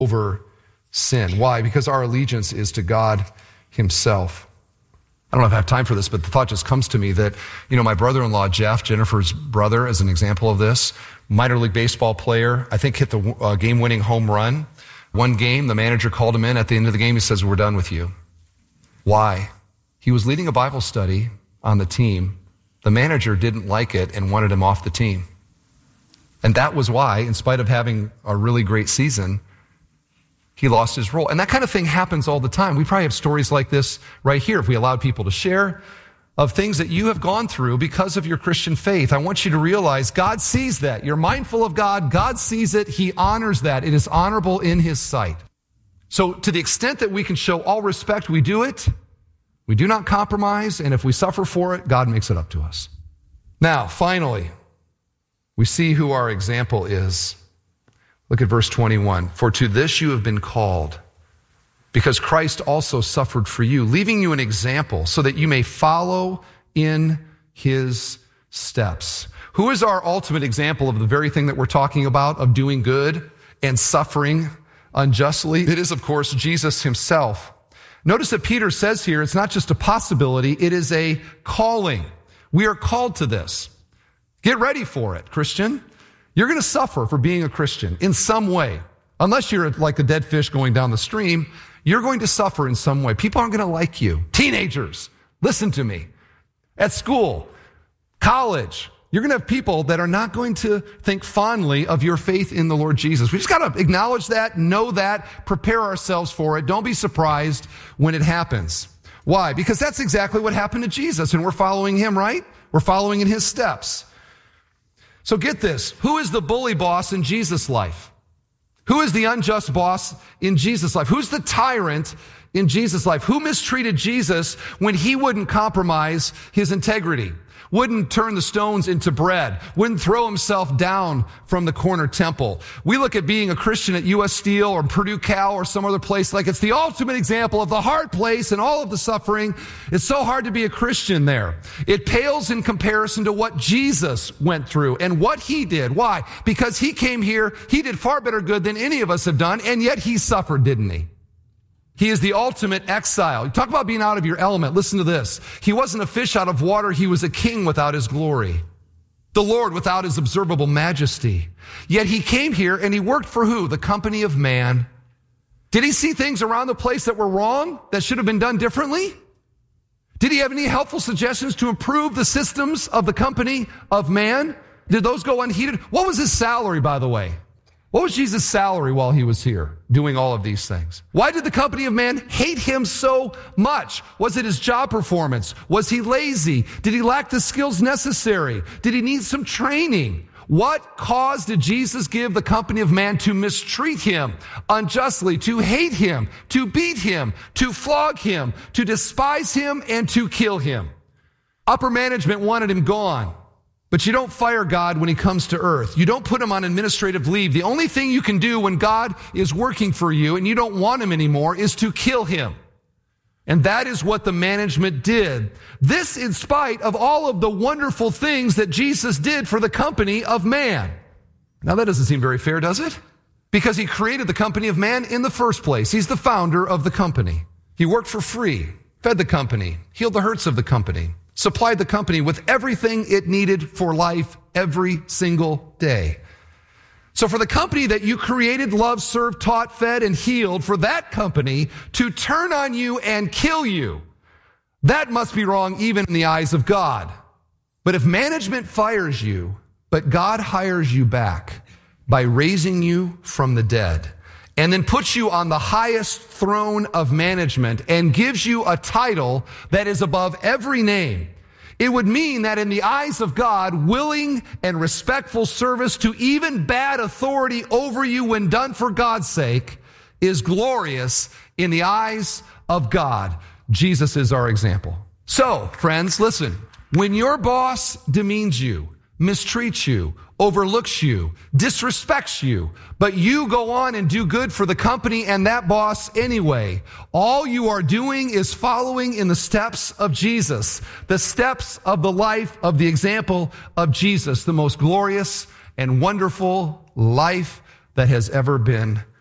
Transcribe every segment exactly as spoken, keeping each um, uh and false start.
over sin. Why? Because our allegiance is to God himself. I don't know if I have time for this, but the thought just comes to me that, you know, my brother-in-law, Jeff, Jennifer's brother, as an example of this, minor league baseball player, I think hit the uh, game-winning home run. One game, the manager called him in. At the end of the game, he says, "We're done with you." Why? He was leading a Bible study on the team. The manager didn't like it and wanted him off the team. And that was why, in spite of having a really great season, he lost his role. And that kind of thing happens all the time. We probably have stories like this right here, if we allowed people to share, of things that you have gone through because of your Christian faith. I want you to realize God sees that. You're mindful of God. God sees it. He honors that. It is honorable in his sight. So to the extent that we can show all respect, we do it. We do not compromise. And if we suffer for it, God makes it up to us. Now, finally, we see who our example is. Look at verse twenty-one. "For to this you have been called, because Christ also suffered for you, leaving you an example so that you may follow in his steps." Who is our ultimate example of the very thing that we're talking about, of doing good and suffering unjustly? It is, of course, Jesus himself. Notice that Peter says here, it's not just a possibility, it is a calling. We are called to this. Get ready for it, Christian. You're going to suffer for being a Christian in some way. Unless you're like a dead fish going down the stream, you're going to suffer in some way. People aren't going to like you. Teenagers, listen to me. At school, college, you're going to have people that are not going to think fondly of your faith in the Lord Jesus. We just got to acknowledge that, know that, prepare ourselves for it. Don't be surprised when it happens. Why? Because that's exactly what happened to Jesus, and we're following him, right? We're following in his steps. So get this. Who is the bully boss in Jesus' life? Who is the unjust boss in Jesus' life? Who's the tyrant in Jesus' life? Who mistreated Jesus when he wouldn't compromise his integrity? Wouldn't turn the stones into bread, wouldn't throw himself down from the corner temple. We look at being a Christian at U S Steel or Purdue Cal or some other place like it's the ultimate example of the hard place and all of the suffering. It's so hard to be a Christian there. It pales in comparison to what Jesus went through and what he did. Why? Because he came here, he did far better good than any of us have done, and yet he suffered, didn't he? He is the ultimate exile. You talk about being out of your element. Listen to this. He wasn't a fish out of water. He was a king without his glory. The Lord without his observable majesty. Yet he came here and he worked for who? The company of man. Did he see things around the place that were wrong, that should have been done differently? Did he have any helpful suggestions to improve the systems of the company of man? Did those go unheeded? What was his salary, by the way? What was Jesus' salary while he was here doing all of these things? Why did the company of man hate him so much? Was it his job performance? Was he lazy? Did he lack the skills necessary? Did he need some training? What cause did Jesus give the company of man to mistreat him unjustly, to hate him, to beat him, to flog him, to despise him, and to kill him? Upper management wanted him gone. But you don't fire God when he comes to earth. You don't put him on administrative leave. The only thing you can do when God is working for you and you don't want him anymore is to kill him. And that is what the management did. This in spite of all of the wonderful things that Jesus did for the company of man. Now that doesn't seem very fair, does it? Because he created the company of man in the first place. He's the founder of the company. He worked for free, fed the company, healed the hurts of the company, supplied the company with everything it needed for life every single day. So for the company that you created, loved, served, taught, fed, and healed, for that company to turn on you and kill you, that must be wrong even in the eyes of God. But if management fires you, but God hires you back by raising you from the dead, and then puts you on the highest throne of management and gives you a title that is above every name, it would mean that in the eyes of God, willing and respectful service to even bad authority over you when done for God's sake is glorious in the eyes of God. Jesus is our example. So, friends, listen. When your boss demeans you, mistreats you, overlooks you, disrespects you, but you go on and do good for the company and that boss anyway, all you are doing is following in the steps of Jesus, the steps of the life of the example of Jesus, the most glorious and wonderful life that has ever been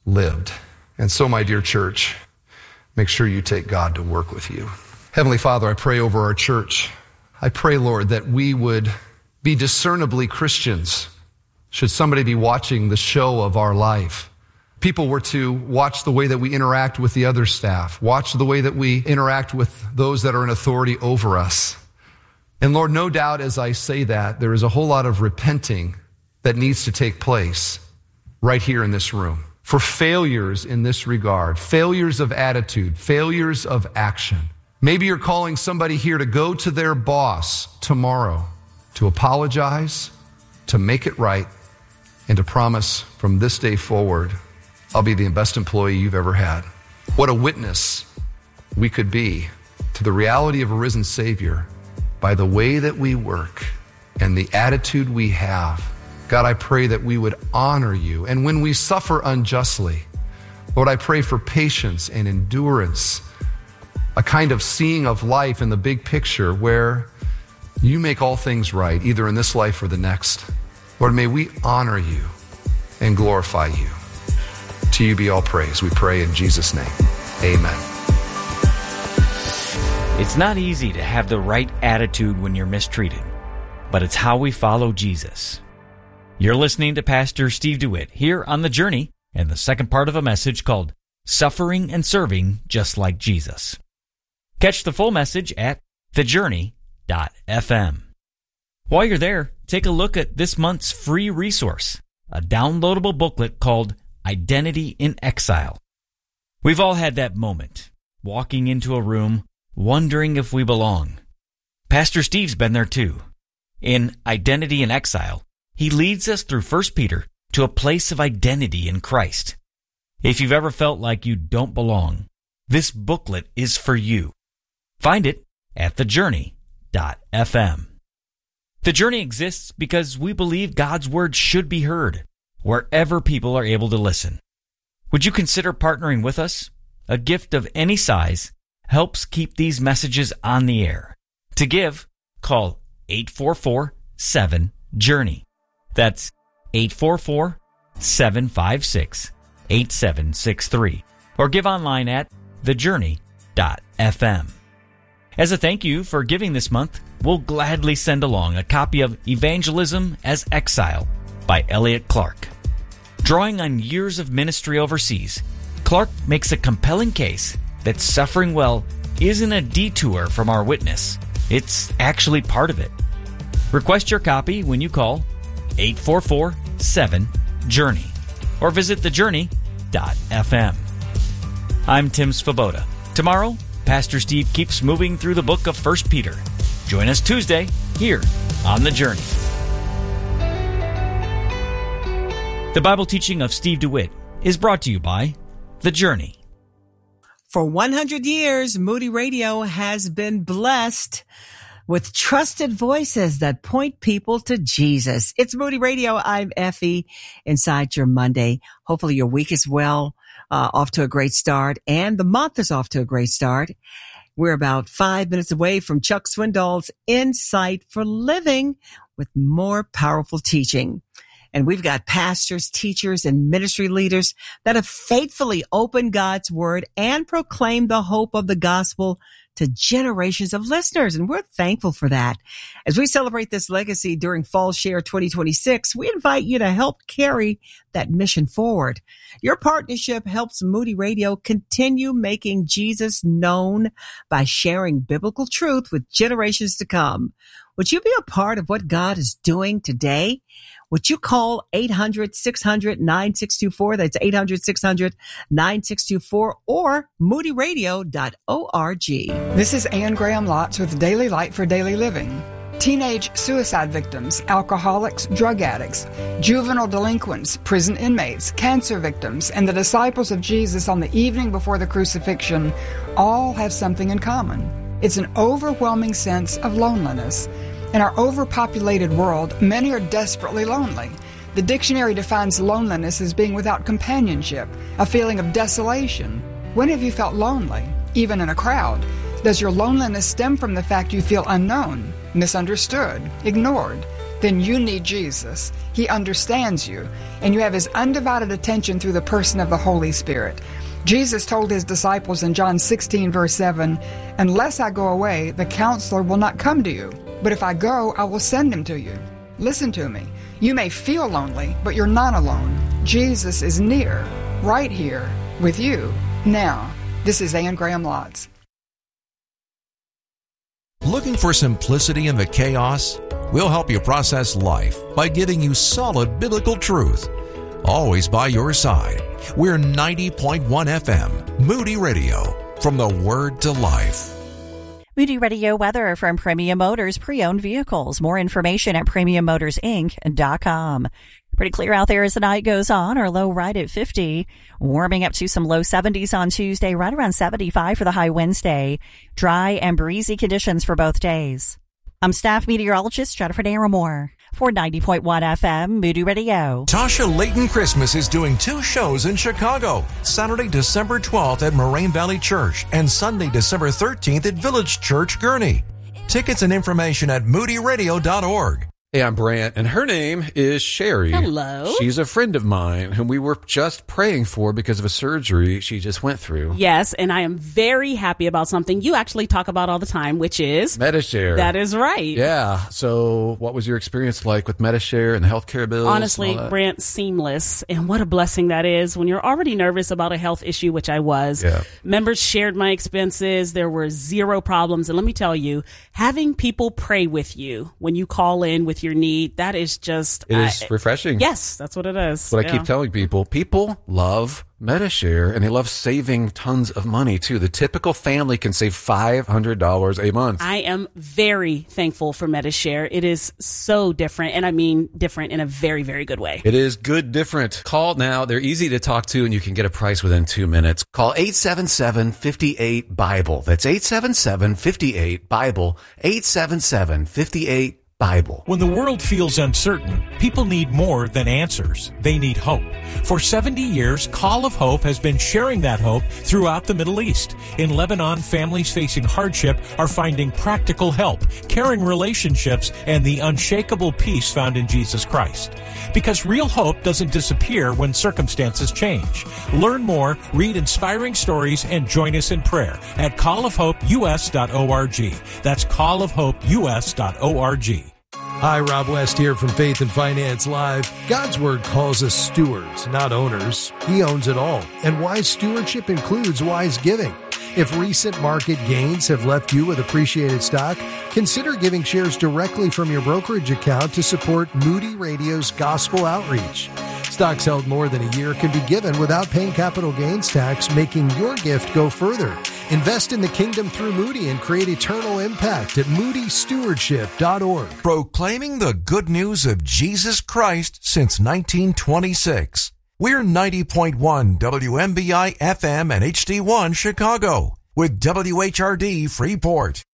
lived. And so, my dear church, make sure you take God to work with you. Heavenly Father, I pray over our church. I pray, Lord, that we would be discernibly Christians. Should somebody be watching the show of our life, people were to watch the way that we interact with the other staff, watch the way that we interact with those that are in authority over us. And Lord, no doubt as I say that, there is a whole lot of repenting that needs to take place right here in this room for failures in this regard, failures of attitude, failures of action. Maybe you're calling somebody here to go to their boss tomorrow to apologize, to make it right, and to promise from this day forward, I'll be the best employee you've ever had. What a witness we could be to the reality of a risen Savior by the way that we work and the attitude we have. God, I pray that we would honor you. And when we suffer unjustly, Lord, I pray for patience and endurance, a kind of seeing of life in the big picture where you make all things right, either in this life or the next. Lord, may we honor you and glorify you. To you be all praise, we pray in Jesus' name. Amen. It's not easy to have the right attitude when you're mistreated, but it's how we follow Jesus. You're listening to Pastor Steve DeWitt here on The Journey and the second part of a message called Suffering and Serving Just Like Jesus. Catch the full message at the journey dot f m. While you're there, take a look at this month's free resource, a downloadable booklet called Identity in Exile. We've all had that moment, walking into a room, wondering if we belong. Pastor Steve's been there too. In Identity in Exile, he leads us through First Peter to a place of identity in Christ. If you've ever felt like you don't belong, this booklet is for you. Find it at the journey dot f m. The Journey exists because we believe God's Word should be heard wherever people are able to listen. Would you consider partnering with us? A gift of any size helps keep these messages on the air. To give, call eight four four, seven, journey. That's eight four four, seven five six, eight seven six three. Or give online at the journey dot f m. As a thank you for giving this month, we'll gladly send along a copy of Evangelism as Exile by Elliot Clark. Drawing on years of ministry overseas, Clark makes a compelling case that suffering well isn't a detour from our witness. It's actually part of it. Request your copy when you call eight four four, seven, journey or visit the journey dot f m. I'm Tim Svoboda. Tomorrow, Pastor Steve keeps moving through the book of First Peter. Join us Tuesday here on The Journey. The Bible teaching of Steve DeWitt is brought to you by The Journey. For one hundred years, Moody Radio has been blessed with trusted voices that point people to Jesus. It's Moody Radio. I'm Effie inside your Monday. Hopefully your week is well, uh, off to a great start, and the month is off to a great start. We're about five minutes away from Chuck Swindoll's Insight for Living with more powerful teaching. And we've got pastors, teachers, and ministry leaders that have faithfully opened God's Word and proclaimed the hope of the gospel to generations of listeners. And we're thankful for that. As we celebrate this legacy during Fall Share twenty twenty-six, we invite you to help carry that mission forward. Your partnership helps Moody Radio continue making Jesus known by sharing biblical truth with generations to come. Would you be a part of what God is doing today? Would you call eight hundred, six hundred, nine six two four? That's eight hundred, six hundred, nine six two four or moody radio dot org. This is Ann Graham Lotz with Daily Light for Daily Living. Teenage suicide victims, alcoholics, drug addicts, juvenile delinquents, prison inmates, cancer victims, and the disciples of Jesus on the evening before the crucifixion all have something in common. It's an overwhelming sense of loneliness. In our overpopulated world, many are desperately lonely. The dictionary defines loneliness as being without companionship, a feeling of desolation. When have you felt lonely, even in a crowd? Does your loneliness stem from the fact you feel unknown, misunderstood, ignored, then you need Jesus. He understands you, and you have his undivided attention through the person of the Holy Spirit. Jesus told his disciples in John sixteen, verse seven, "Unless I go away, the counselor will not come to you. But if I go, I will send him to you." Listen to me. You may feel lonely, but you're not alone. Jesus is near, right here, with you, now. This is Anne Graham Lotz. Looking for simplicity in the chaos? We'll help you process life by giving you solid biblical truth. Always by your side. We're ninety point one F M, Moody Radio, from the Word to Life. Moody Radio weather from Premium Motors pre-owned vehicles. More information at premium motors inc dot com. Pretty clear out there as the night goes on. Our low right at fifty. Warming up to some low seventies on Tuesday, right around seventy-five for the high Wednesday. Dry and breezy conditions for both days. I'm staff meteorologist Jennifer Naramore for ninety point one F M, Moody Radio. Tasha Layton Christmas is doing two shows in Chicago. Saturday, December twelfth at Moraine Valley Church and Sunday, December thirteenth at Village Church, Gurnee. Tickets and information at moody radio dot org. Hey, I'm Brant, and her name is Sherry. Hello. She's a friend of mine whom we were just praying for because of a surgery she just went through. Yes, and I am very happy about something you actually talk about all the time, which is Medi-Share. That is right. Yeah. So what was your experience like with Medi-Share and the healthcare bills? Honestly, Brant, seamless. And what a blessing that is when you're already nervous about a health issue, which I was. Yeah. Members shared my expenses. There were zero problems. And let me tell you, having people pray with you when you call in with your need, that is just it is I, refreshing. Yes, that's what it is. That's what yeah. I keep telling people. People love Medi-Share, and they love saving tons of money too. The typical family can save five hundred dollars a month. I am very thankful for Medi-Share. It is so different, and I mean different in a very, very good way. It is good different. Call now. They're easy to talk to, and you can get a price within two minutes. Call eight seven seven, five eight, BIBLE. That's eight seven seven, five eight, BIBLE. eight seven seven, five eight, Bible. When the world feels uncertain, people need more than answers. They need hope. For seventy years, Call of Hope has been sharing that hope throughout the Middle East. In Lebanon, families facing hardship are finding practical help, caring relationships, and the unshakable peace found in Jesus Christ. Because real hope doesn't disappear when circumstances change. Learn more, read inspiring stories, and join us in prayer at call of hope u s dot org. That's call of hope u s dot org. Hi, Rob West here from Faith and Finance Live. God's Word calls us stewards, not owners. He owns it all. And wise stewardship includes wise giving. If recent market gains have left you with appreciated stock, consider giving shares directly from your brokerage account to support Moody Radio's gospel outreach. Stocks held more than a year can be given without paying capital gains tax, making your gift go further. Invest in the kingdom through Moody and create eternal impact at moody stewardship dot org. Proclaiming the good news of Jesus Christ since nineteen twenty-six. We're ninety point one W M B I F M and H D one Chicago with W H R D Freeport.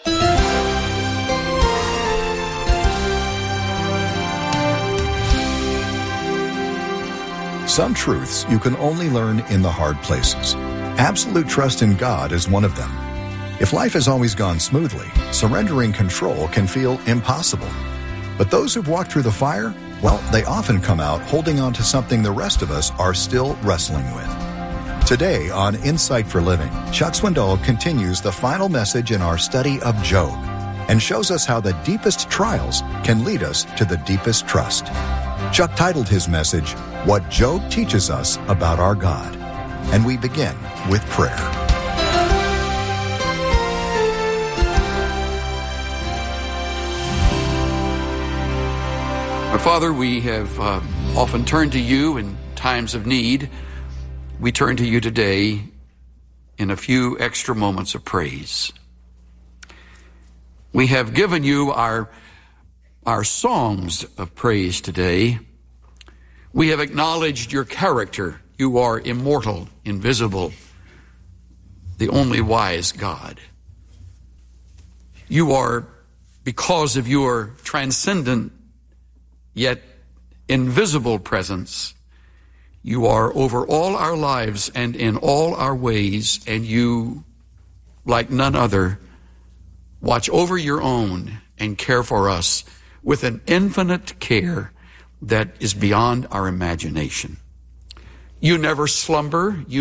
Some truths you can only learn in the hard places. Absolute trust in God is one of them. If life has always gone smoothly, surrendering control can feel impossible. But those who've walked through the fire, well, they often come out holding on to something the rest of us are still wrestling with. Today on Insight for Living, Chuck Swindoll continues the final message in our study of Job and shows us how the deepest trials can lead us to the deepest trust. Chuck titled his message, What Job Teaches Us About Our God. And we begin with prayer. Our Father, we have uh, often turned to you in times of need. We turn to you today in a few extra moments of praise. We have given you our, our songs of praise today. We have acknowledged your character. You are immortal, invisible, the only wise God. You are, because of your transcendent yet invisible presence, you are over all our lives and in all our ways, and you, like none other, watch over your own and care for us with an infinite care that is beyond our imagination. You never slumber, you